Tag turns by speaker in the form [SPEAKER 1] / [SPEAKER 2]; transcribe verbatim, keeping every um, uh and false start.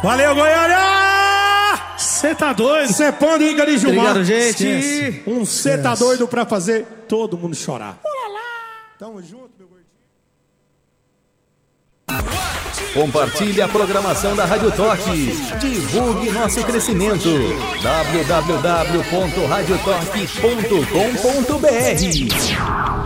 [SPEAKER 1] Valeu, Goiânia!
[SPEAKER 2] Cê tá doido?
[SPEAKER 1] Cê pode ir, de Gilmar.
[SPEAKER 2] Obrigado, gente. Esquece.
[SPEAKER 1] Um cê tá doido pra fazer todo mundo chorar. Tamo junto, meu gordinho.
[SPEAKER 3] Compartilhe a programação da Rádio Toque. Divulgue nosso crescimento. w w w ponto rádio toque ponto com ponto b r